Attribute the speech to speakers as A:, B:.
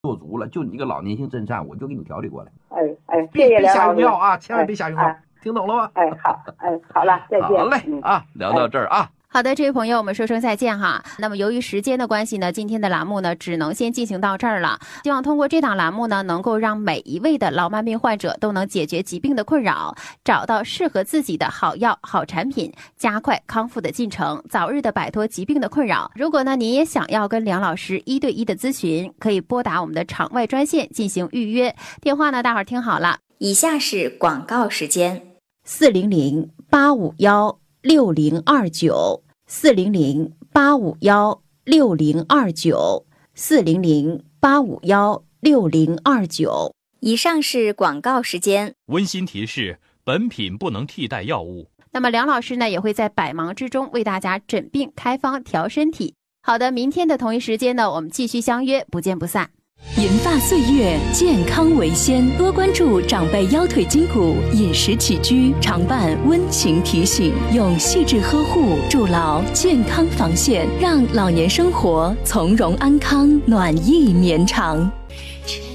A: 做足了，就你一个老年性震颤，我就给你调理过来。
B: 谢谢梁老师。
A: 别下用药啊，千万别下用药，听懂了吗？
B: 好，好了，再见。
A: 好嘞，聊到这儿啊。
C: 好的，这位朋友，我们说声再见哈。那么由于时间的关系呢，今天的栏目呢只能先进行到这儿了。希望通过这档栏目呢，能够让每一位的老慢病患者都能解决疾病的困扰，找到适合自己的好药、好产品，加快康复的进程，早日的摆脱疾病的困扰。如果呢您也想要跟梁老师1对1的咨询，可以拨打我们的场外专线进行预约。电话呢，大伙儿听好了，
D: 以下是广告时间
C: ，401-851-6029，401-851-6029。
D: 以上是广告时间。
E: 温馨提示：本品不能替代药物。
C: 那么梁老师呢，也会在百忙之中为大家诊病开方调身体。好的，明天的同一时间呢，我们继续相约，不见不散。
F: 银发岁月，健康为先，多关注长辈腰腿筋骨，饮食起居常伴温情提醒，用细致呵护筑牢健康防线，让老年生活从容安康，暖意绵长。